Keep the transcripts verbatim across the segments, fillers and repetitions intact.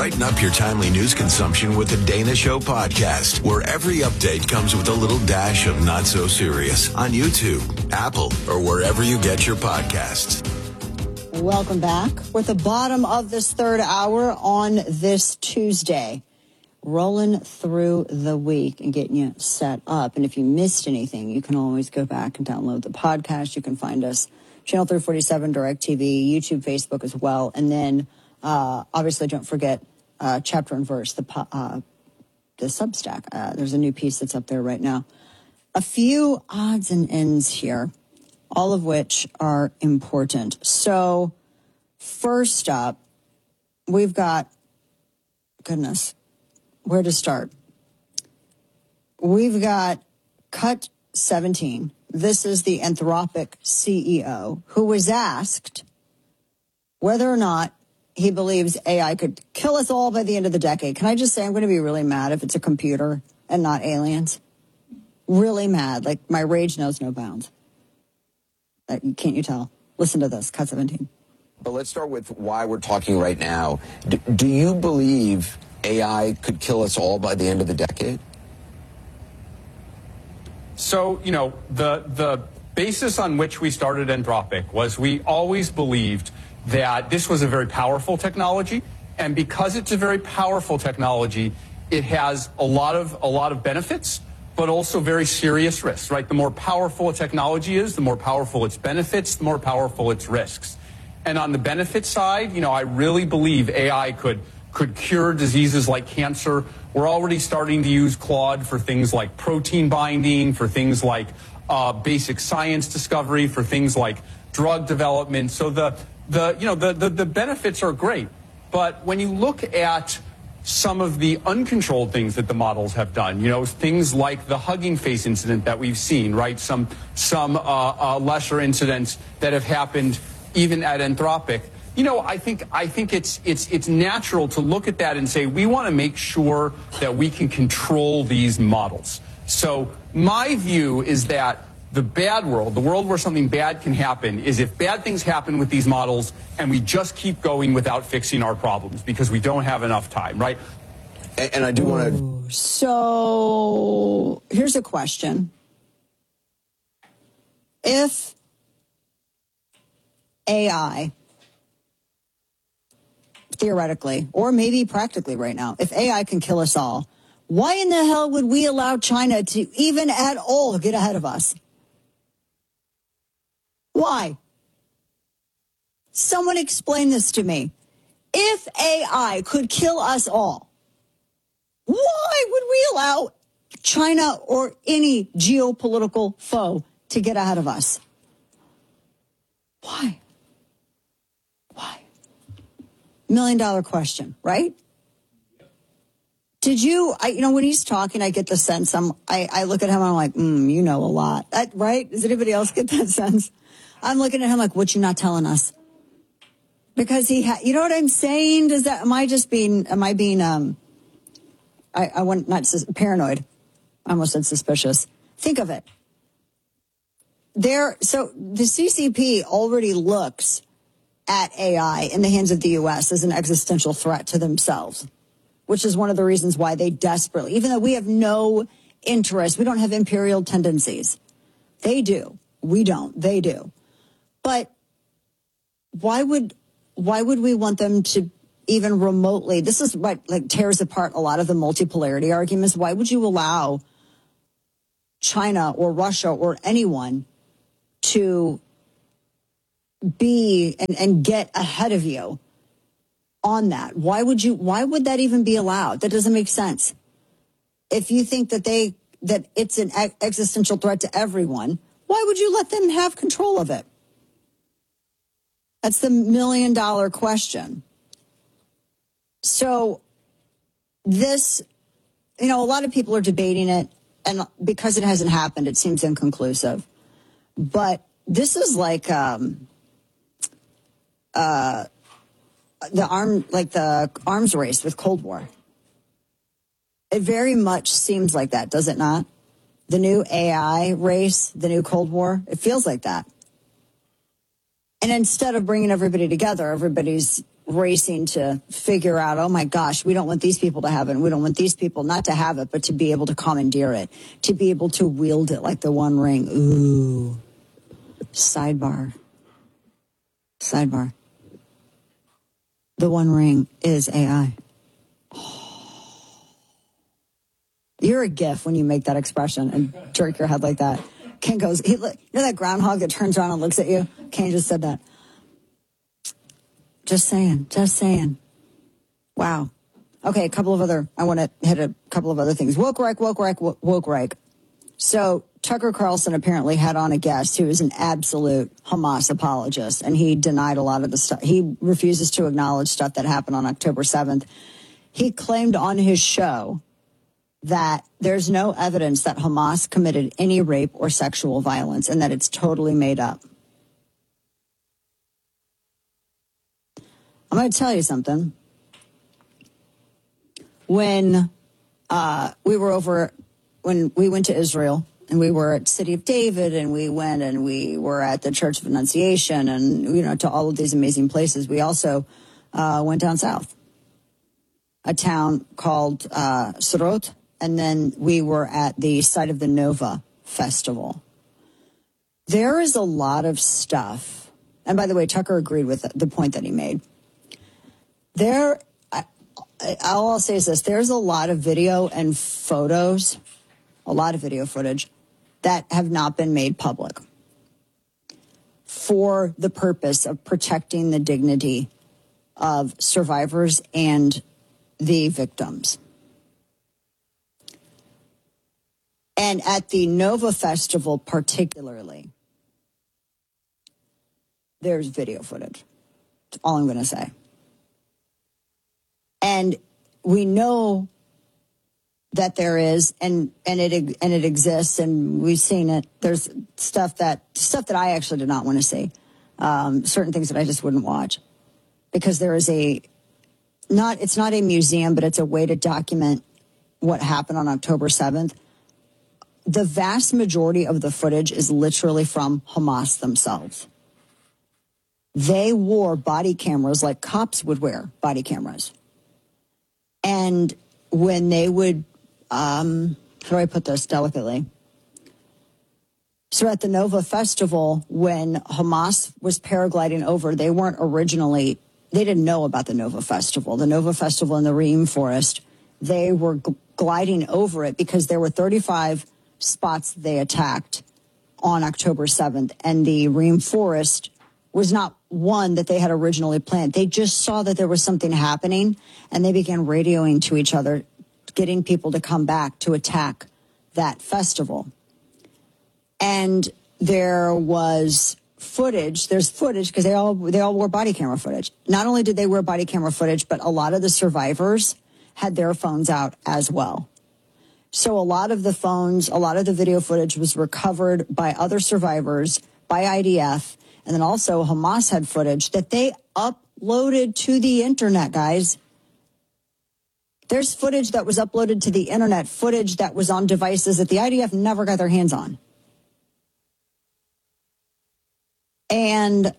Brighten up your timely news consumption with the Dana Show podcast, where every update comes with a little dash of not so serious on YouTube, Apple, or wherever you get your podcasts. Welcome back. We're at the bottom of this third hour on this Tuesday, rolling through the week and getting you set up. And if you missed anything, you can always go back and download the podcast. You can find us Channel three forty-seven, DirecTV, YouTube, Facebook as well. And then, uh, obviously, don't forget uh, Chapter and Verse, the uh, the Substack. Uh, there's a new piece that's up there right now. A few odds and ends here, all of which are important. So, first up, we've got, goodness, where to start? We've got Cut seventeen. This is the Anthropic C E O who was asked whether or not he believes A I could kill us all by the end of the decade. Can I just say I'm going to be really mad if it's a computer and not aliens? Really mad. Like, my rage knows no bounds. Uh, can't you tell? Listen to this, Cut seventeen. But let's start with why we're talking right now. D- do you believe A I could kill us all by the end of the decade? So, you know, the the basis on which we started Anthropic was we always believed that this was a very powerful technology, and because it's a very powerful technology, it has a lot of a lot of benefits, but also very serious risks, right? The more powerful a technology is, the more powerful its benefits, the more powerful its risks. And on the benefit side, you know, I really believe A I could could cure diseases like cancer. We're already starting to use Claude for things like protein binding, for things like uh, basic science discovery, for things like drug development. So the the you know the, the the benefits are great, but when you look at some of the uncontrolled things that the models have done, you know, things like the Hugging Face incident that we've seen, right? Some some uh, uh, lesser incidents that have happened even at Anthropic. You know, I think I think it's it's it's natural to look at that and say we want to make sure that we can control these models. So my view is that the bad world, the world where something bad can happen, is if bad things happen with these models and we just keep going without fixing our problems because we don't have enough time, right? And, and I do want to. So here's a question: if A I, theoretically, or maybe practically right now, if A I can kill us all, why in the hell would we allow China to even at all get ahead of us? Why? Someone explain this to me. If A I could kill us all, why would we allow China or any geopolitical foe to get ahead of us? Why? Why? Million dollar question, right? Did you, I, you know, when he's talking, I get the sense, I'm, I, I look at him, I'm like, mm, you know a lot, that, right? Does anybody else get that sense? I'm looking at him like, what you not telling us? Because he, ha- you know what I'm saying? Does that, am I just being, am I being, um, I, I want, not sus- paranoid. I almost said suspicious. Think of it. There, so the C C P already looks at A I in the hands of the U S as an existential threat to themselves, which is one of the reasons why they desperately, even though we have no interest, we don't have imperial tendencies. They do. We don't. They do. But why would why would we want them to even remotely, this is what like tears apart a lot of the multipolarity arguments. Why would you allow China or Russia or anyone to be and, and get ahead of you on that? Why would you, why would that even be allowed? That doesn't make sense. If you think that they, that it's an existential threat to everyone, why would you let them have control of it? That's the million dollar question. So this, you know, a lot of people are debating it, and because it hasn't happened, it seems inconclusive. But this is like, um, uh, the arm, like the arms race with Cold War. It very much seems like that, does it not? The new A I race, the new Cold War, it feels like that. And instead of bringing everybody together, everybody's racing to figure out, oh my gosh, we don't want these people to have it. And we don't want these people not to have it, but to be able to commandeer it, to be able to wield it like the One Ring. Ooh. Sidebar. Sidebar. The One Ring is A I. Oh. You're a gif when you make that expression and jerk your head like that. Ken goes, he, you know that groundhog that turns around and looks at you? Ken just said that. Just saying, just saying. Wow. Okay, a couple of other, I want to hit a couple of other things. Woke Reich, woke Reich, woke Reich. So Tucker Carlson apparently had on a guest who is an absolute Hamas apologist, and he denied a lot of the stuff. He refuses to acknowledge stuff that happened on October seventh. He claimed on his show that there's no evidence that Hamas committed any rape or sexual violence and that it's totally made up. I'm going to tell you something. When uh, we were over, when we went to Israel and we were at City of David and we went and we were at the Church of Annunciation and, you know, to all of these amazing places, we also uh, went down south, a town called uh, Sderot, and then we were at the site of the Nova Festival. There is a lot of stuff, and by the way, Tucker agreed with the point that he made. There, I, all I'll say is this, there's a lot of video and photos, a lot of video footage that have not been made public for the purpose of protecting the dignity of survivors and the victims. And at the Nova Festival particularly, there's video footage. That's all I'm going to say. And we know that there is, and and it and it exists, and we've seen it. There's stuff that stuff that I actually do not want to see, um, certain things that I just wouldn't watch, because there is a not. It's not a museum, but it's a way to document what happened on October seventh. The vast majority of the footage is literally from Hamas themselves. They wore body cameras like cops would wear body cameras. And when they would, um, how do I put this delicately? So at the Nova Festival, when Hamas was paragliding over, they weren't originally, they didn't know about the Nova Festival. The Nova Festival in the Reem Forest, they were g- gliding over it because there were thirty-five spots they attacked on October seventh. And the Reem Forest was not one that they had originally planned. They just saw that there was something happening, and they began radioing to each other, getting people to come back to attack that festival. And there was footage, there's footage, because they all they all wore body camera footage. Not only did they wear body camera footage, but a lot of the survivors had their phones out as well. So a lot of the phones, a lot of the video footage was recovered by other survivors, by I D F, and then also Hamas had footage that they uploaded to the internet, guys. There's footage that was uploaded to the internet, footage that was on devices that the I D F never got their hands on. And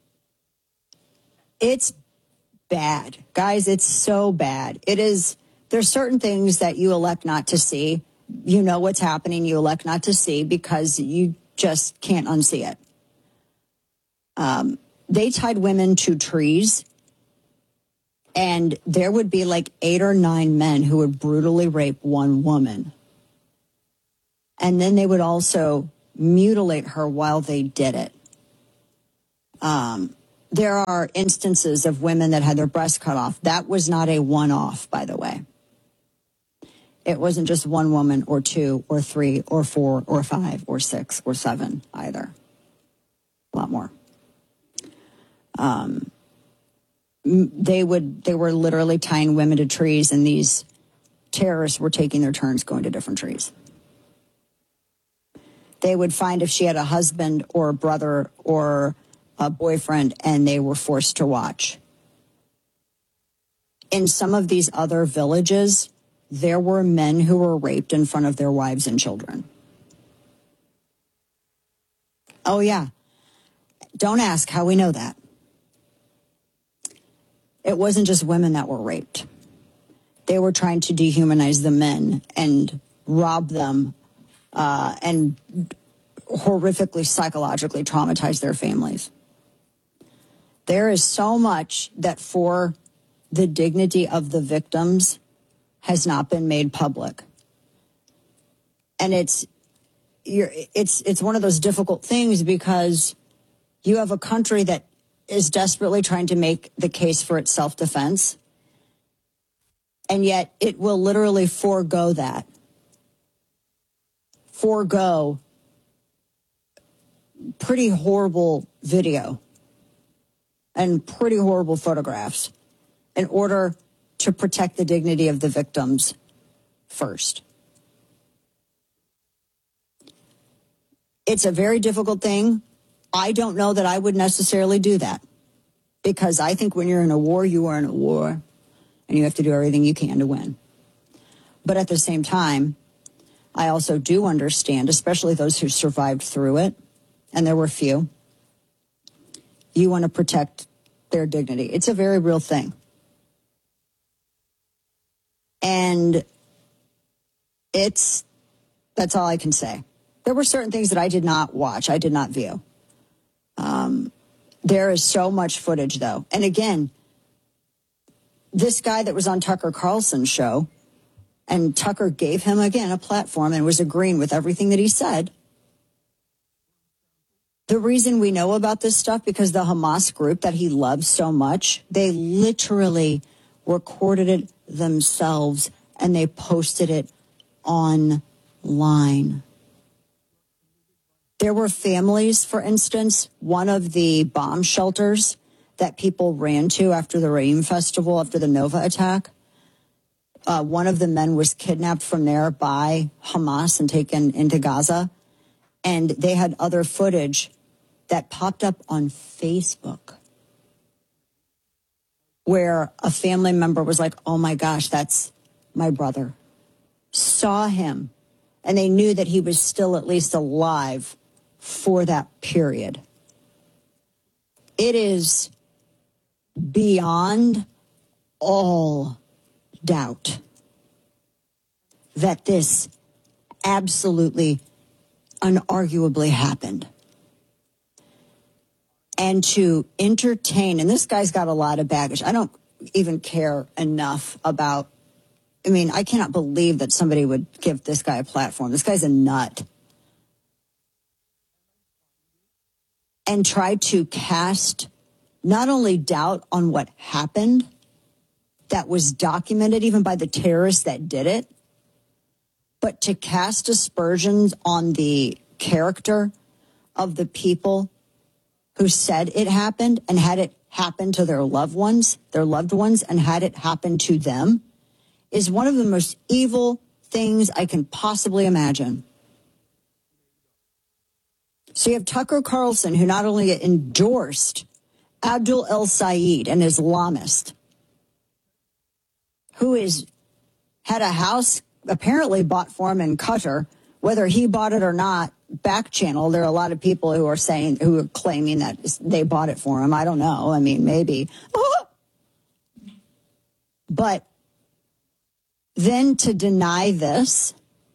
it's bad. Guys, it's so bad. It is, there's certain things that you elect not to see. You know what's happening, you elect not to see because you just can't unsee it. Um, they tied women to trees, and there would be like eight or nine men who would brutally rape one woman. And then they would also mutilate her while they did it. Um, there are instances of women that had their breasts cut off. That was not a one-off, by the way. It wasn't just one woman or two or three or four or five or six or seven either. A lot more. Um, they would, they were literally tying women to trees, and these terrorists were taking their turns going to different trees. They would find if she had a husband or a brother or a boyfriend, and they were forced to watch. In some of these other villages, there were men who were raped in front of their wives and children. Oh, yeah. Don't ask how we know that. it wasn't just women that were raped. They were trying to dehumanize the men and rob them uh, and horrifically psychologically traumatize their families. There is so much that for the dignity of the victims has not been made public. And it's you're, it's it's one of those difficult things because you have a country that is desperately trying to make the case for its self-defense, and yet it will literally forego that. Forego pretty horrible video and pretty horrible photographs in order to protect the dignity of the victims first. It's a very difficult thing. I don't know that I would necessarily do that because I think when you're in a war, you are in a war and you have to do everything you can to win. But at the same time, I also do understand, especially those who survived through it, and there were few, you want to protect their dignity. It's a very real thing. And it's, that's all I can say. There were certain things that I did not watch. I did not view. Um, there is so much footage, though. And again, this guy that was on Tucker Carlson's show, and Tucker gave him, again, a platform and was agreeing with everything that he said. The reason we know about this stuff, because the Hamas group that he loves so much, they literally recorded it themselves and they posted it online. There were families, for instance, one of the bomb shelters that people ran to after the Reim Festival, after the Nova attack. Uh, one of the men was kidnapped from there by Hamas and taken into Gaza. And they had other footage that popped up on Facebook where a family member was like, oh my gosh, that's my brother. Saw him. And they knew that he was still at least alive for that period. It is beyond all doubt that this absolutely, unarguably happened. And to entertain, and this guy's got a lot of baggage. I don't even care enough about, I mean, I cannot believe that somebody would give this guy a platform. This guy's a nut. And try to cast not only doubt on what happened, that was documented even by the terrorists that did it, but to cast aspersions on the character of the people who said it happened and had it happen to their loved ones, their loved ones, and had it happen to them, is one of the most evil things I can possibly imagine. So you have Tucker Carlson, who not only endorsed Abdul El-Sayed, an Islamist, who is had a house apparently bought for him in Qatar, whether he bought it or not, back channel. There are a lot of people who are saying, who are claiming that they bought it for him. I don't know. I mean, maybe. Oh! But then to deny this,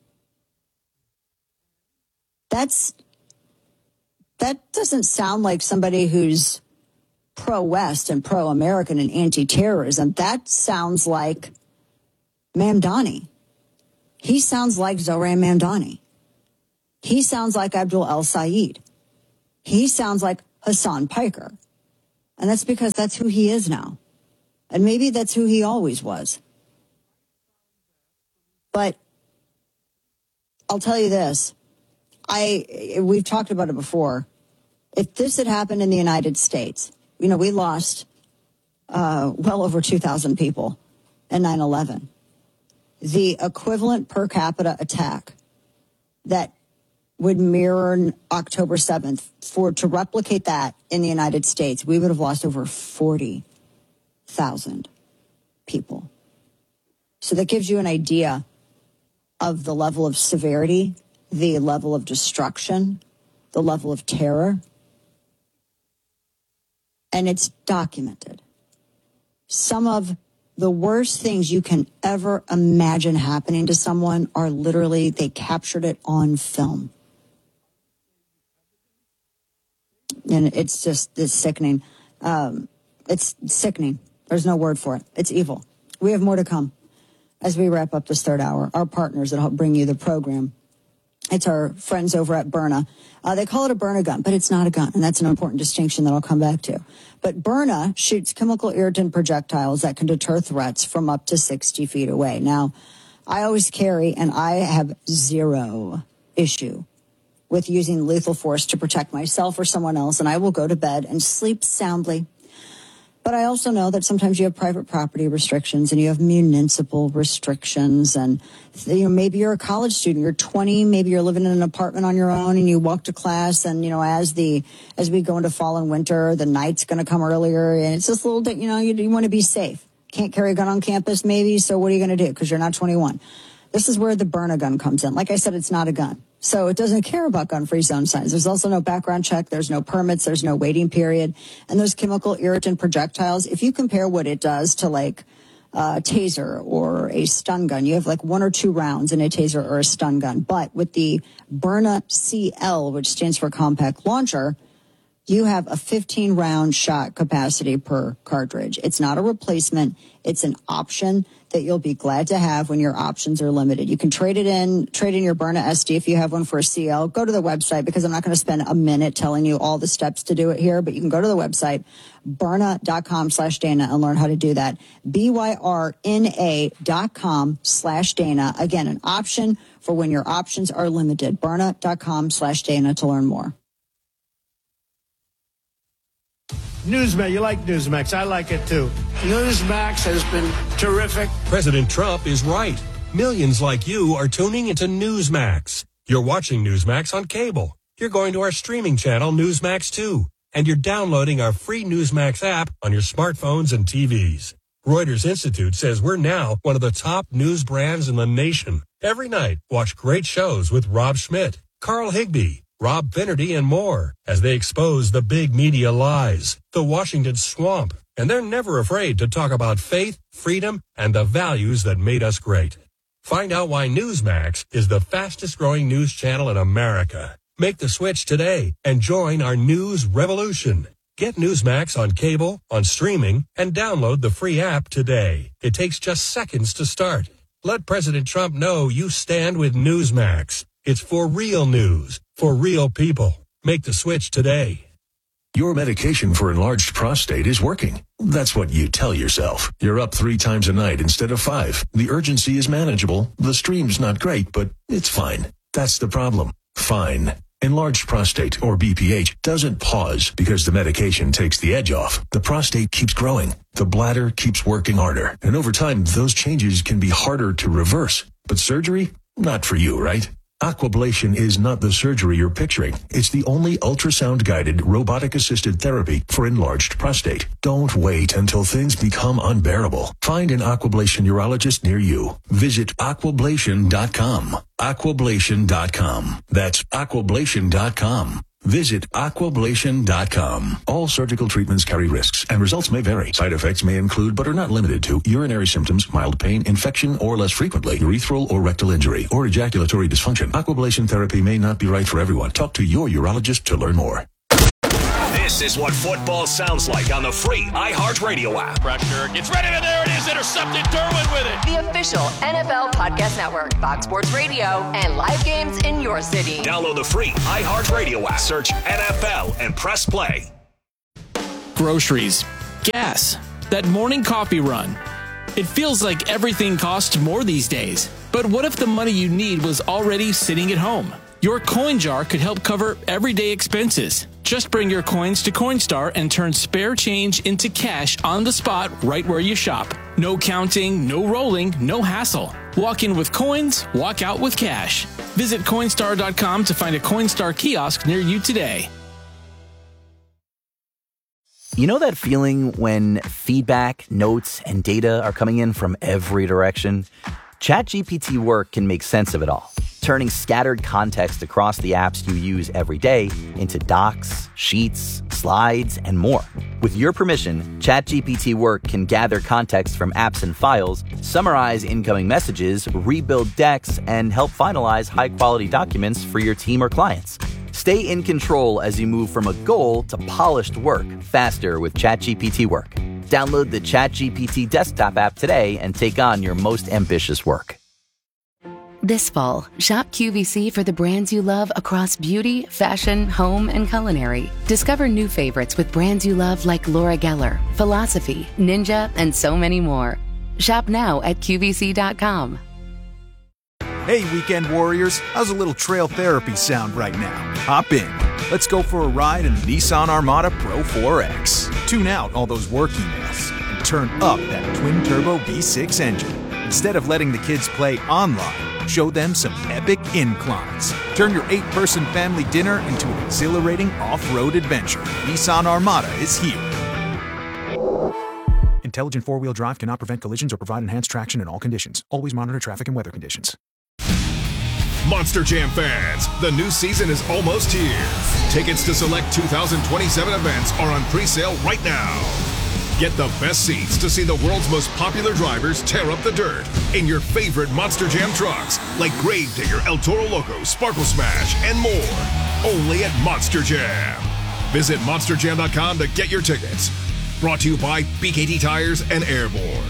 that's, that doesn't sound like somebody who's pro-West and pro-American and anti-terrorism. That sounds like Mamdani. He sounds like Zohran Mamdani. He sounds like Abdul El-Sayed. He sounds like Hassan Piker. And that's because that's who he is now. And maybe that's who he always was. But I'll tell you this. I we've talked about it before. If this had happened in the United States, you know, we lost uh, well over two thousand people in nine eleven. The equivalent per capita attack that would mirror October seventh, for to replicate that in the United States, we would have lost over forty thousand people. So that gives you an idea of the level of severity, the level of destruction, the level of terror. And it's documented. some of the worst things you can ever imagine happening to someone are literally, they captured it on film. And it's just, it's sickening. Um, it's sickening. There's no word for it. It's evil. We have more to come as we wrap up this third hour. Our partners that help bring you the program. It's our friends over at Byrna. Uh, they call it a Byrna gun, but it's not a gun, and that's an important distinction that I'll come back to. But Byrna shoots chemical irritant projectiles that can deter threats from up to sixty feet away. Now, I always carry, and I have zero issue with using lethal force to protect myself or someone else, and I will go to bed and sleep soundly. But I also know that sometimes you have private property restrictions and you have municipal restrictions. And, you know, maybe you're a college student, you're twenty, maybe you're living in an apartment on your own and you walk to class. And, you know, as the, as we go into fall and winter, the night's going to come earlier. And it's just a little, you know, you, you want to be safe. Can't carry a gun on campus, maybe. So what are you going to do? Because you're not twenty-one. This is where the Byrna gun comes in. Like I said, it's not a gun. So it doesn't care about gun-free zone signs. There's also no background check. There's no permits. There's no waiting period. And those chemical irritant projectiles, if you compare what it does to like a taser or a stun gun, you have like one or two rounds in a taser or a stun gun. But with the Byrna C L, which stands for compact launcher, you have a fifteen round shot capacity per cartridge. It's not a replacement. It's an option that you'll be glad to have when your options are limited. You can trade it in, trade in your Byrna S D if you have one for a C L. Go to the website because I'm not going to spend a minute telling you all the steps to do it here, but you can go to the website, Byrna.com slash Dana and learn how to do that. B Y R N A dot com slash Dana. Again, an option for when your options are limited. Byrna.com slash Dana to learn more. Newsmax, you like Newsmax. I like it too. Newsmax has been terrific. President Trump is right. Millions like you are tuning into Newsmax. You're watching Newsmax on cable. You're going to our streaming channel, Newsmax two. And you're downloading our free Newsmax app on your smartphones and T Vs. Reuters Institute says we're now one of the top news brands in the nation. Every night, watch great shows with Rob Schmidt, Carl Higbee, Rob Finnerty, and more as they expose the big media lies, the Washington swamp, and they're never afraid to talk about faith, freedom, and the values that made us great. Find out why Newsmax is the fastest-growing news channel in America. Make the switch today and join our news revolution. Get Newsmax on cable, on streaming, and download the free app today. It takes just seconds to start. Let President Trump know you stand with Newsmax. It's for real news, for real people. Make the switch today. Your medication for enlarged prostate is working. That's what you tell yourself. You're up three times a night instead of five. The urgency is manageable. The stream's not great, but it's fine. That's the problem. Fine. Enlarged prostate, or B P H, doesn't pause because the medication takes the edge off. The prostate keeps growing. The bladder keeps working harder. And over time, those changes can be harder to reverse. But surgery? Not for you, right? Aquablation is not the surgery you're picturing. It's the only ultrasound-guided, robotic-assisted therapy for enlarged prostate. Don't wait until things become unbearable. Find an Aquablation urologist near you. Visit aquablation dot com. aquablation dot com. That's aquablation dot com. Visit aquablation dot com. All surgical treatments carry risks, and results may vary. Side effects may include, but are not limited to, urinary symptoms, mild pain, infection, or less frequently, urethral or rectal injury, or ejaculatory dysfunction. Aquablation therapy may not be right for everyone. Talk to your urologist to learn more. This is what football sounds like on the free iHeartRadio app. Pressure gets ready, and there it is, intercepted. Derwin with it. The official N F L Podcast Network, Fox Sports Radio, and live games in your city. Download the free iHeartRadio app. Search N F L and press play. Groceries, gas, that morning coffee run. It feels like everything costs more these days. But what if the money you need was already sitting at home? Your coin jar could help cover everyday expenses. Just bring your coins to Coinstar and turn spare change into cash on the spot right where you shop. No counting, no rolling, no hassle. Walk in with coins, walk out with cash. Visit Coinstar dot com to find a Coinstar kiosk near you today. You know that feeling when feedback, notes, and data are coming in from every direction? ChatGPT Work can make sense of it all. turning scattered context across the apps you use every day into docs, sheets, slides, and more. With your permission, ChatGPT Work can gather context from apps and files, summarize incoming messages, rebuild decks, and help finalize high-quality documents for your team or clients. Stay in control as you move from a goal to polished work faster with ChatGPT Work. Download the ChatGPT desktop app today and take on your most ambitious work. This fall, shop Q V C for the brands you love across beauty, fashion, home, and culinary. Discover new favorites with brands you love like Laura Geller, Philosophy, Ninja, and so many more. Shop now at Q V C dot com. Hey, weekend warriors, how's a little trail therapy sound right now? Hop in. Let's go for a ride in the Nissan Armada Pro four X. Tune out all those work emails and turn up that twin-turbo V six engine. Instead of letting the kids play online, show them some epic inclines. Turn your eight-person family dinner into an exhilarating off-road adventure. Nissan Armada is here. Intelligent four-wheel drive cannot prevent collisions or provide enhanced traction in all conditions. Always monitor traffic and weather conditions. Monster Jam fans, the new season is almost here. Tickets to select two thousand twenty-seven events are on pre-sale right now. Get the best seats to see the world's most popular drivers tear up the dirt in your favorite Monster Jam trucks like Gravedigger, El Toro Loco, Sparkle Smash, and more. Only at Monster Jam. Visit monster jam dot com to get your tickets. Brought to you by B K T Tires and Airborne.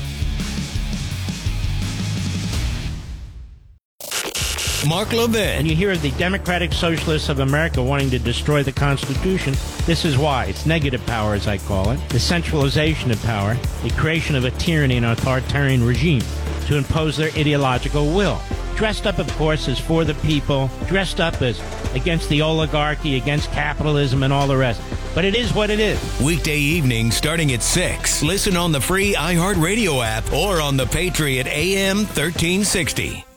Mark Levin. And you hear of the Democratic Socialists of America wanting to destroy the Constitution. This is why. It's negative power, as I call it. The centralization of power. The creation of a tyranny and authoritarian regime to impose their ideological will. Dressed up, of course, as for the people. Dressed up as against the oligarchy, against capitalism, and all the rest. But it is what it is. Weekday evenings starting at six. Listen on the free iHeartRadio app or on the Patriot A M thirteen sixty.